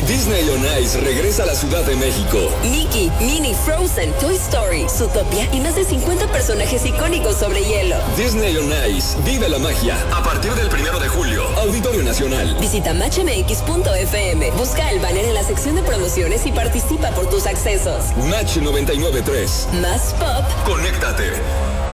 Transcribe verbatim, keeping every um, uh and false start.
Disney on Ice regresa a la Ciudad de México. Mickey, Minnie, Frozen, Toy Story, Zootopia y más de cincuenta personajes icónicos sobre hielo. Disney on Ice, vive la magia. A partir del primero de julio, Auditorio Nacional. Visita match m x punto f m, busca el banner en la sección de promociones y participa por tus accesos. Match noventa y nueve punto tres. Más pop. Conéctate.